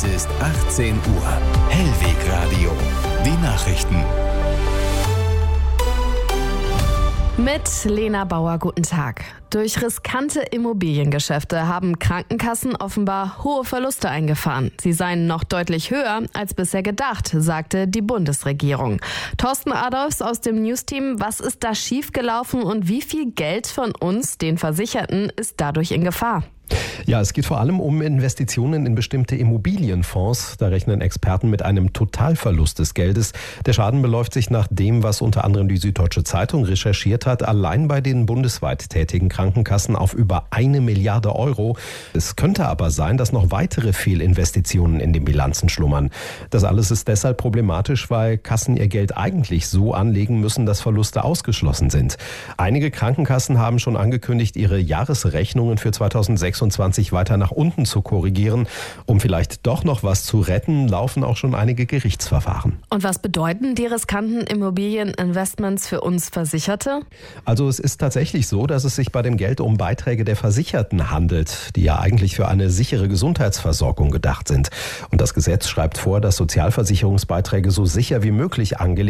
ist 18 Uhr. Hellweg Radio. Die Nachrichten. Mit Lena Bauer, guten Tag. Durch riskante Immobiliengeschäfte haben Krankenkassen offenbar hohe Verluste eingefahren. Sie seien noch deutlich höher als bisher gedacht, sagte die Bundesregierung. Thorsten Adolfs aus dem News-Team, was ist da schiefgelaufen und wie viel Geld von uns, den Versicherten, ist dadurch in Gefahr? Ja, es geht vor allem um Investitionen in bestimmte Immobilienfonds. Da rechnen Experten mit einem Totalverlust des Geldes. Der Schaden beläuft sich nach dem, was unter anderem die Süddeutsche Zeitung recherchiert hat, allein bei den bundesweit tätigen Krankenkassen auf über 1 Milliarde Euro. Es könnte aber sein, dass noch weitere Fehlinvestitionen in den Bilanzen schlummern. Das alles ist deshalb problematisch, weil Kassen ihr Geld eigentlich so anlegen müssen, dass Verluste ausgeschlossen sind. Einige Krankenkassen haben schon angekündigt, ihre Jahresrechnungen für 2026 weiter nach unten zu korrigieren. Um vielleicht doch noch was zu retten, laufen auch schon einige Gerichtsverfahren. Und was bedeuten die riskanten Immobilieninvestments für uns Versicherte? Also es ist tatsächlich so, dass es sich bei dem Geld um Beiträge der Versicherten handelt, die ja eigentlich für eine sichere Gesundheitsversorgung gedacht sind. Und das Gesetz schreibt vor, dass Sozialversicherungsbeiträge so sicher wie möglich angelegt